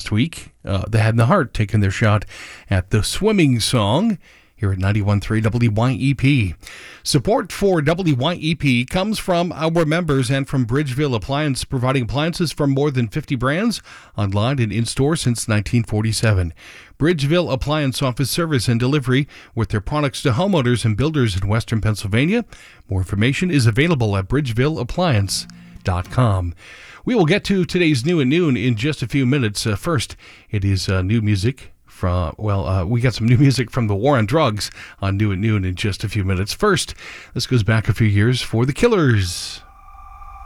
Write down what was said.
last week. The Head and the Heart taking their shot at the swimming song here at 91.3 WYEP. Support for WYEP comes from our members and from Bridgeville Appliance, providing appliances from more than 50 brands, online and in-store since 1947. Bridgeville Appliance offers service and delivery with their products to homeowners and builders in Western Pennsylvania. More information is available at bridgevilleappliance.com. We will get to today's New at Noon in just a few minutes. First, it is new music. We got some new music from the War on Drugs on New at Noon in just a few minutes. First, this goes back a few years for The Killers.